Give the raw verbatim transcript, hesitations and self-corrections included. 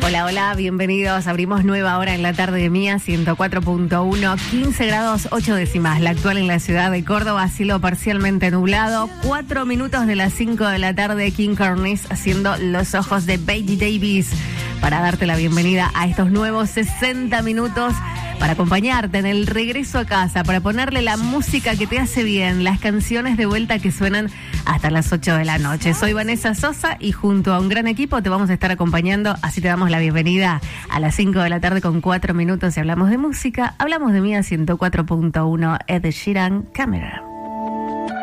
Hola, hola, bienvenidos. Abrimos nueva hora en la tarde de Mía, ciento cuatro punto uno, quince grados ocho décimas. La actual en la ciudad de Córdoba, cielo parcialmente nublado. Cuatro minutos de las cinco de la tarde, King Cornice haciendo Los Ojos de Betty Davis para darte la bienvenida a estos nuevos sesenta minutos, para acompañarte en el regreso a casa, para ponerle la música que te hace bien, las canciones de vuelta que suenan hasta las ocho de la noche. Soy Vanessa Sosa y junto a un gran equipo te vamos a estar acompañando, así te damos la bienvenida a las cinco de la tarde con cuatro minutos y hablamos de música, hablamos de Mía ciento cuatro punto uno, Ed Sheeran, Camera.